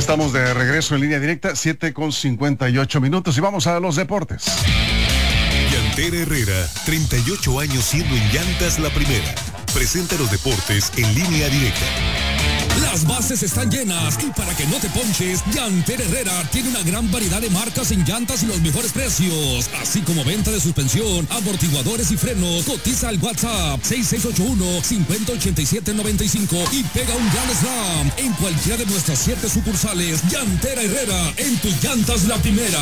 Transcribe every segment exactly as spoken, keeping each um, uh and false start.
Estamos de regreso en línea directa, siete con cincuenta y ocho minutos y vamos a los deportes. Llantera Herrera, treinta y ocho años siendo en llantas la primera. Presenta los deportes en línea directa. Las bases están llenas y para que no te ponches, Llantera Herrera tiene una gran variedad de marcas en llantas y los mejores precios, así como venta de suspensión, amortiguadores y frenos. Cotiza al WhatsApp seis seis ocho uno, cinco cero ocho siete nueve cinco y pega un gran slam en cualquiera de nuestras siete sucursales. Llantera Herrera, en tus llantas la primera.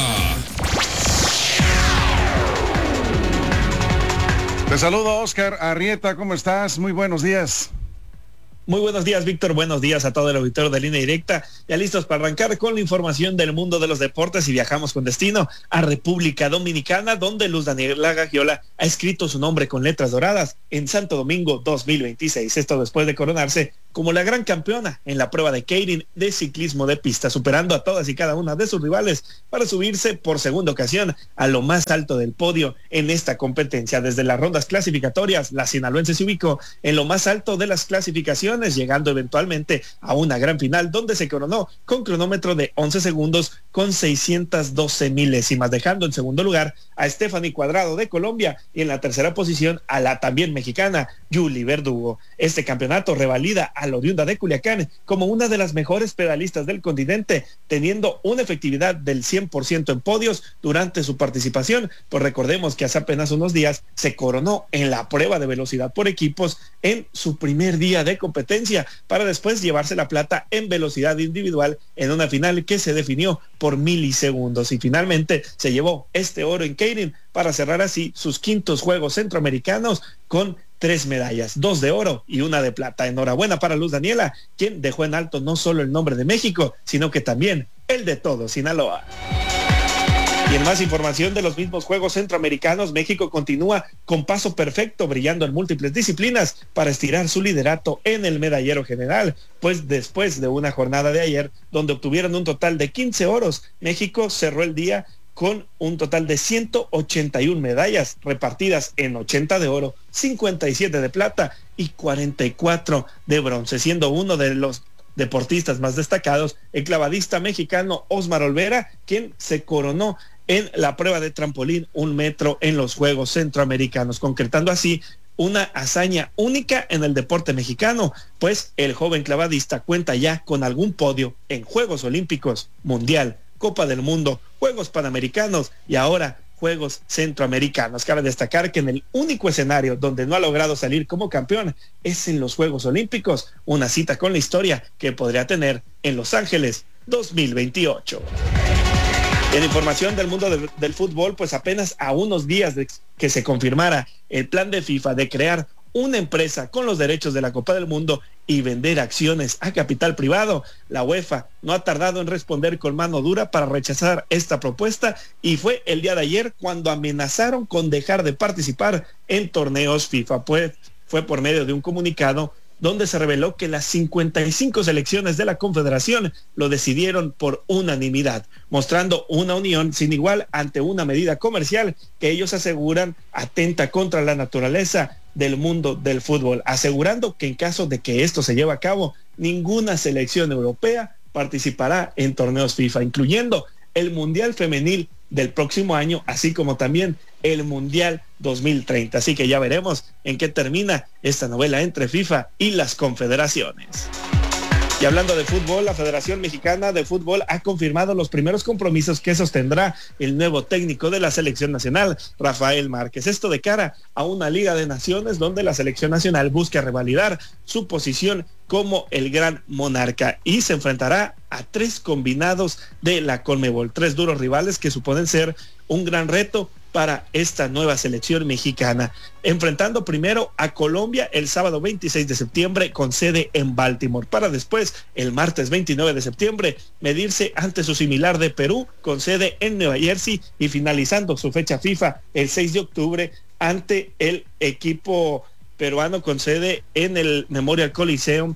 Te saludo, Oscar Arrieta, ¿cómo estás? Muy buenos días. Muy buenos días, Víctor. Buenos días a todo el auditorio de Línea Directa. Ya listos para arrancar con la información del mundo de los deportes y viajamos con destino a República Dominicana, donde Luz Daniela Gagiola ha escrito su nombre con letras doradas en Santo Domingo dos mil veintiséis. Esto después de coronarse como la gran campeona en la prueba de Keirin de ciclismo de pista, superando a todas y cada una de sus rivales para subirse por segunda ocasión a lo más alto del podio en esta competencia. Desde las rondas clasificatorias, la sinaloense se ubicó en lo más alto de las clasificaciones, llegando eventualmente a una gran final donde se coronó con cronómetro de once segundos con seiscientas doce milésimas, dejando en segundo lugar a Stephanie Cuadrado de Colombia y en la tercera posición a la también mexicana Yuli Verdugo. Este campeonato revalida a la oriunda de Culiacán como una de las mejores pedalistas del continente, teniendo una efectividad del cien por ciento en podios durante su participación, pues recordemos que hace apenas unos días se coronó en la prueba de velocidad por equipos en su primer día de competencia, para después llevarse la plata en velocidad individual en una final que se definió por milisegundos y finalmente se llevó este oro en Keirin para cerrar así sus quintos Juegos Centroamericanos con tres medallas, dos de oro y una de plata. Enhorabuena para Luz Daniela, quien dejó en alto no solo el nombre de México, sino que también el de todo Sinaloa. Y en más información de los mismos Juegos Centroamericanos, México continúa con paso perfecto, brillando en múltiples disciplinas para estirar su liderato en el medallero general, pues después de una jornada de ayer donde obtuvieron un total de quince oros, México cerró el día con un total de ciento ochenta y una medallas repartidas en ochenta de oro, cincuenta y siete de plata y cuarenta y cuatro de bronce, siendo uno de los deportistas más destacados el clavadista mexicano Osmar Olvera, quien se coronó en la prueba de trampolín un metro en los Juegos Centroamericanos, concretando así una hazaña única en el deporte mexicano, pues el joven clavadista cuenta ya con algún podio en Juegos Olímpicos, Mundial, Copa del Mundo, Juegos Panamericanos y ahora Juegos Centroamericanos. Cabe destacar que en el único escenario donde no ha logrado salir como campeón es en los Juegos Olímpicos, una cita con la historia que podría tener en Los Ángeles dos mil veintiocho. En información del mundo de, del fútbol, pues apenas a unos días de que se confirmara el plan de FIFA de crear una empresa con los derechos de la Copa del Mundo y vender acciones a capital privado, la UEFA no ha tardado en responder con mano dura para rechazar esta propuesta, y fue el día de ayer cuando amenazaron con dejar de participar en torneos FIFA, pues fue por medio de un comunicado donde se reveló que las cincuenta y cinco selecciones de la Confederación lo decidieron por unanimidad, mostrando una unión sin igual ante una medida comercial que ellos aseguran atenta contra la naturaleza del mundo del fútbol, asegurando que en caso de que esto se lleve a cabo, ninguna selección europea participará en torneos FIFA, incluyendo el Mundial Femenil del próximo año, así como también el Mundial dos mil treinta. Así que ya veremos en qué termina esta novela entre FIFA y las confederaciones. Y hablando de fútbol, la Federación Mexicana de Fútbol ha confirmado los primeros compromisos que sostendrá el nuevo técnico de la selección nacional, Rafael Márquez. Esto de cara a una Liga de Naciones donde la selección nacional busca revalidar su posición como el gran monarca y se enfrentará a tres combinados de la Conmebol, tres duros rivales que suponen ser un gran reto para esta nueva selección mexicana, enfrentando primero a Colombia el sábado veintiséis de septiembre con sede en Baltimore, para después el martes veintinueve de septiembre medirse ante su similar de Perú con sede en Nueva Jersey y finalizando su fecha FIFA el seis de octubre ante el equipo peruano con sede en el Memorial Coliseum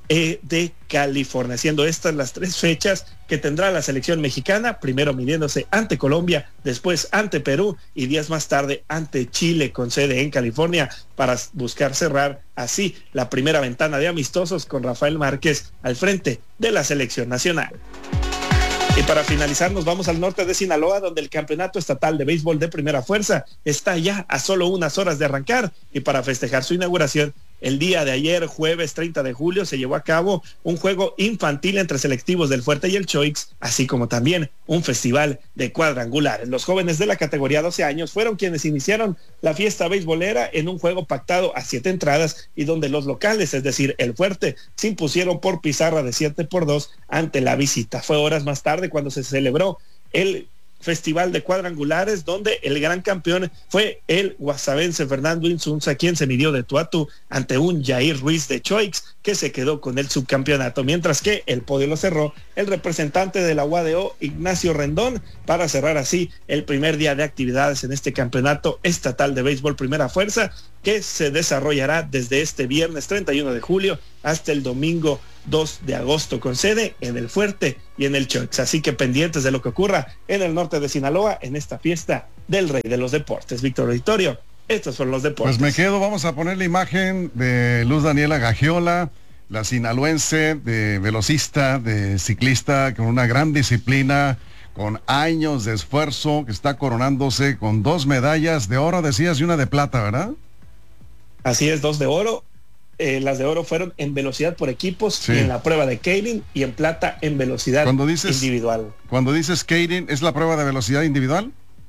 eh, de California, siendo estas las tres fechas que tendrá la selección mexicana, primero midiéndose ante Colombia, después ante Perú y días más tarde ante Chile, con sede en California, para buscar cerrar así la primera ventana de amistosos con Rafael Márquez al frente de la selección nacional. Y para finalizar nos vamos al norte de Sinaloa, donde el campeonato estatal de béisbol de primera fuerza está ya a solo unas horas de arrancar, y para festejar su inauguración, el día de ayer, jueves treinta de julio, se llevó a cabo un juego infantil entre selectivos del Fuerte y el Choix, así como también un festival de cuadrangulares. Los jóvenes de la categoría doce años fueron quienes iniciaron la fiesta beisbolera en un juego pactado a siete entradas y donde los locales, es decir, el Fuerte, se impusieron por pizarra de siete por dos ante la visita. Fue horas más tarde cuando se celebró el festival de cuadrangulares, donde el gran campeón fue el guasavense Fernando Insunza, quien se midió de tú a tú ante un Jair Ruiz de Choix, que se quedó con el subcampeonato, mientras que el podio lo cerró el representante de la U A D O, Ignacio Rendón, para cerrar así el primer día de actividades en este campeonato estatal de béisbol primera fuerza, que se desarrollará desde este viernes treinta y uno de julio hasta el domingo dos de agosto, con sede en el Fuerte y en el Choix. Así que pendientes de lo que ocurra en el norte de Sinaloa en esta fiesta del rey de los deportes. Víctor Auditorio, estos son los deportes. Pues me quedo, vamos a poner la imagen de Luz Daniela Gagiola, la sinaloense, de velocista, de ciclista con una gran disciplina, con años de esfuerzo, que está coronándose con dos medallas de oro, decías, y una de plata, ¿verdad? Así es, dos de oro. Eh, las de oro fueron en velocidad por equipos, sí, y en la prueba de Keirin, y en plata en velocidad cuando dices, individual. Cuando dices Keirin, ¿es la prueba de velocidad individual?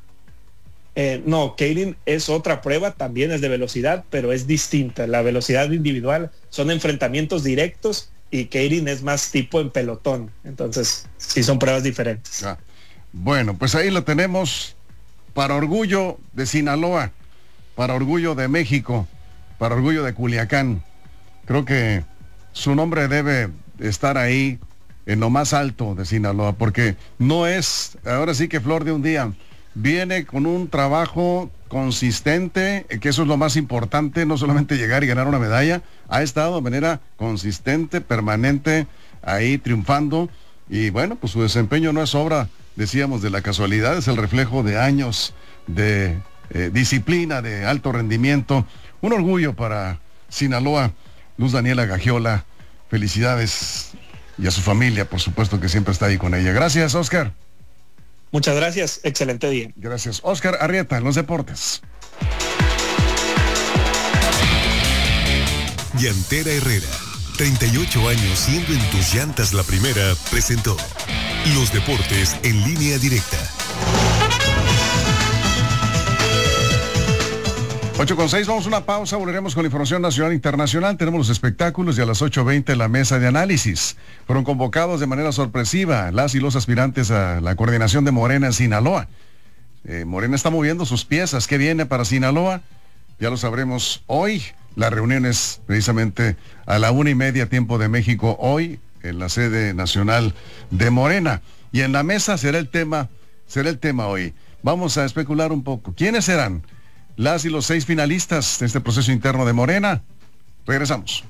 Eh, no, Keirin es otra prueba, también es de velocidad, pero es distinta. La velocidad individual son enfrentamientos directos y Keirin es más tipo en pelotón. Entonces, sí son pruebas diferentes. Ah, bueno, pues ahí lo tenemos, para orgullo de Sinaloa, para orgullo de México, para orgullo de Culiacán. Creo que su nombre debe estar ahí en lo más alto de Sinaloa, porque no es, ahora sí que flor de un día, viene con un trabajo consistente, que eso es lo más importante, no solamente llegar y ganar una medalla, ha estado de manera consistente, permanente, ahí triunfando, y bueno, pues su desempeño no es obra, decíamos, de la casualidad, es el reflejo de años de eh, disciplina, de alto rendimiento. Un orgullo para Sinaloa, Luz Daniela Gagiola, felicidades, y a su familia, por supuesto, que siempre está ahí con ella. Gracias, Oscar. Muchas gracias, excelente día. Gracias. Oscar Arrieta, en los deportes. Llantera Herrera, treinta y ocho años siendo en tus llantas la primera, presentó Los Deportes en Línea Directa. ocho con seis, vamos a una pausa, volveremos con la información nacional e internacional, tenemos los espectáculos y a las ocho veinte la mesa de análisis. Fueron convocados de manera sorpresiva las y los aspirantes a la coordinación de Morena en Sinaloa. Eh, Morena está moviendo sus piezas. ¿Qué viene para Sinaloa? Ya lo sabremos hoy. La reunión es precisamente a la una y media tiempo de México hoy en la sede nacional de Morena. Y en la mesa será el tema, será el tema hoy. Vamos a especular un poco. ¿Quiénes serán las y los seis finalistas de este proceso interno de Morena? Regresamos.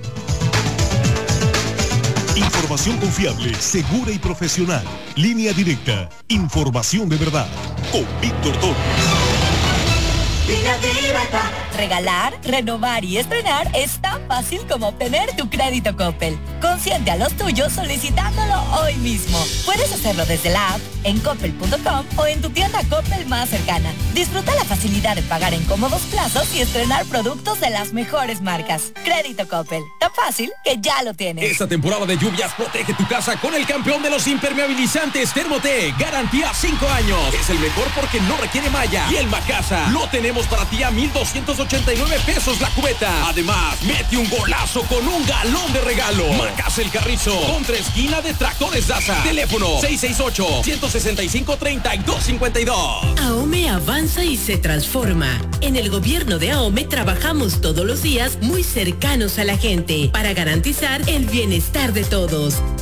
Información confiable, segura y profesional. Línea Directa. Información de verdad. Con Víctor Torres. Línea Directa. Regalar, renovar y estrenar es tan fácil como obtener tu crédito Coppel. Consiente a los tuyos solicitándolo hoy mismo. Puedes hacerlo desde la app, en coppel punto com o en tu tienda Coppel más cercana. Disfruta la facilidad de pagar en cómodos plazos y estrenar productos de las mejores marcas. Crédito Coppel, tan fácil que ya lo tienes. Esta temporada de lluvias protege tu casa con el campeón de los impermeabilizantes Thermotec. Garantía cinco años. Es el mejor porque no requiere malla. Y el Macasa lo tenemos para ti a mil doscientos ochenta y nueve pesos la cubeta. Además, mete un golazo con un galón de regalo. Macasa El Carrizo, contra esquina de Tractores Daza. Teléfono seis seis ocho, uno seis cinco, tres dos cinco dos. AOME avanza y se transforma. En el gobierno de AOME trabajamos todos los días muy cercanos a la gente para garantizar el bienestar de todos.